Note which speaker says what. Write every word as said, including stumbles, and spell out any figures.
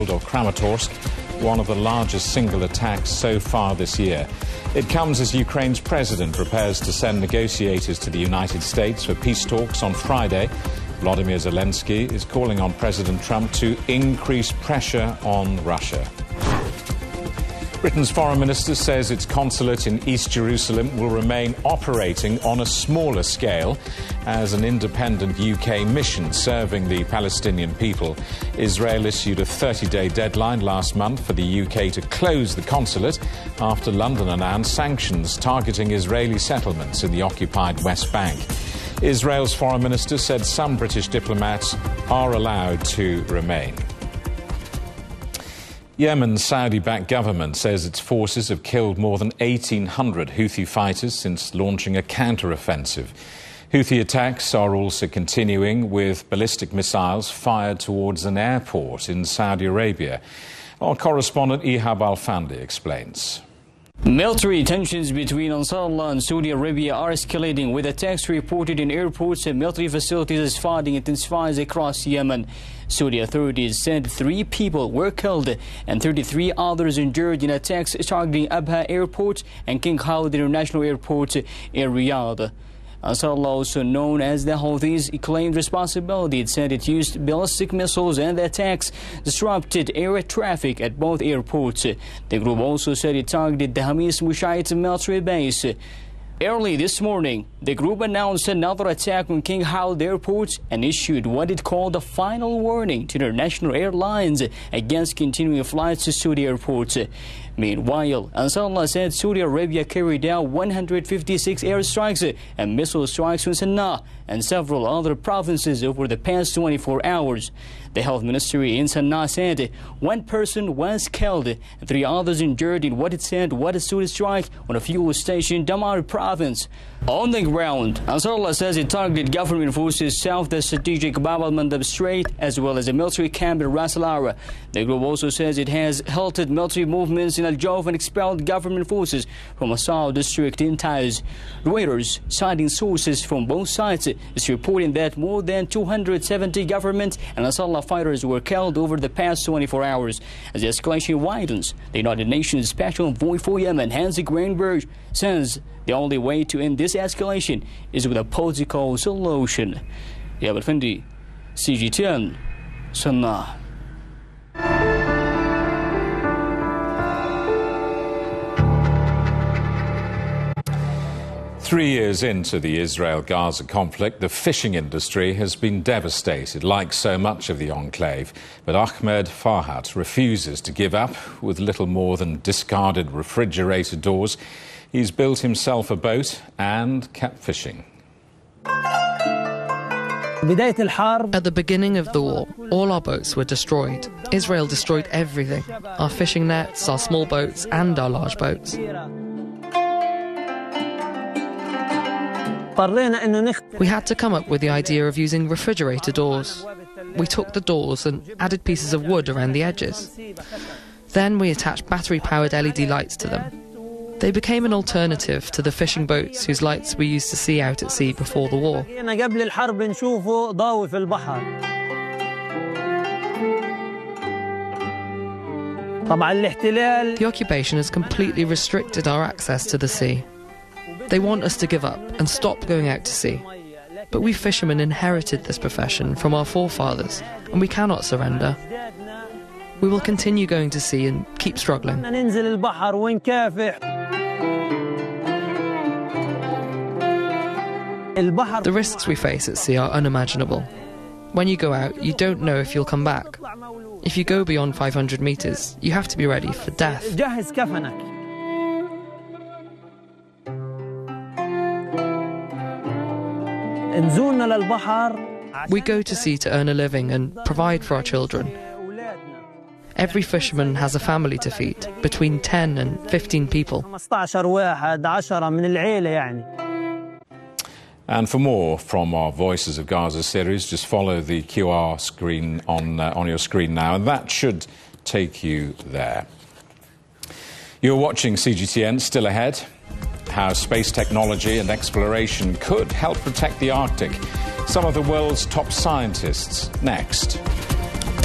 Speaker 1: or Kramatorsk, one of the largest single attacks so far this year. It comes as Ukraine's president prepares to send negotiators to the United States for peace talks on Friday. Volodymyr Zelensky is calling on President Trump to increase pressure on Russia. Britain's foreign minister says its consulate in East Jerusalem will remain operating on a smaller scale as an independent U K mission serving the Palestinian people. Israel issued a thirty-day deadline last month for the U K to close the consulate after London announced sanctions targeting Israeli settlements in the occupied West Bank. Israel's foreign minister said some British diplomats are allowed to remain. Yemen's Saudi-backed government says its forces have killed more than eighteen hundred Houthi fighters since launching a counter-offensive. Houthi attacks are also continuing with ballistic missiles fired towards an airport in Saudi Arabia. Our correspondent Ihab Al-Fandi explains.
Speaker 2: Military tensions between Ansarullah and Saudi Arabia are escalating, with attacks reported in airports and military facilities as fighting intensifies across Yemen. Saudi authorities said three people were killed and thirty-three others injured in attacks targeting Abha Airport and King Khalid International Airport in Riyadh. Ansarullah, also known as the Houthis, claimed responsibility. It said it used ballistic missiles and the attacks disrupted air traffic at both airports. The group also said it targeted the Hamis Mushayt military base. Early this morning, the group announced another attack on King Khalid Airport and issued what it called a final warning to international airlines against continuing flights to Saudi airports. Meanwhile, Ansarullah said Saudi Arabia carried out one hundred fifty-six airstrikes and missile strikes on Sana'a and several other provinces over the past twenty-four hours. The health ministry in Sana'a said one person was killed and three others injured in what it said was a Saudi strike on a fuel station in Damar province. On the ground, Ansarullah says it targeted government forces south of the strategic Bab al-Mandab Strait as well as a military camp in Ras Al-Ara. The group also says it has halted military movements in Al-Jawf and expelled government forces from Asal district in Taiz. Reuters, citing sources from both sides, is reporting that more than two hundred seventy government and Ansarullah fighters were killed over the past twenty-four hours. As the escalation widens, the United Nations Special Envoy for Yemen, Hans Greenberg, says the only way to end this escalation is with a political solution. Ihab Al-Fandi, C G T N, Sana'a.
Speaker 1: Three years into the Israel-Gaza conflict, the fishing industry has been devastated, like so much of the enclave. But Ahmed Farhat refuses to give up. With little more than discarded refrigerator doors, he's built himself a boat and kept fishing.
Speaker 3: At the beginning of the war, all our boats were destroyed. Israel destroyed everything: our fishing nets, our small boats, and our large boats. We had to come up with the idea of using refrigerator doors. We took the doors and added pieces of wood around the edges. Then we attached battery-powered L E D lights to them. They became an alternative to the fishing boats whose lights we used to see out at sea before the war. The occupation has completely restricted our access to the sea. They want us to give up and stop going out to sea. But we fishermen inherited this profession from our forefathers, and we cannot surrender. We will continue going to sea and keep struggling. The risks we face at sea are unimaginable. When you go out, you don't know if you'll come back. If you go beyond five hundred meters, you have to be ready for death. We go to sea to earn a living and provide for our children. Every fisherman has a family to feed, between ten and fifteen people.
Speaker 1: And for more from our Voices of Gaza series, just follow the Q R screen on, uh, on your screen now, and that should take you there. You're watching C G T N. Still ahead, how space technology and exploration could help protect the Arctic. Some of the world's top scientists next.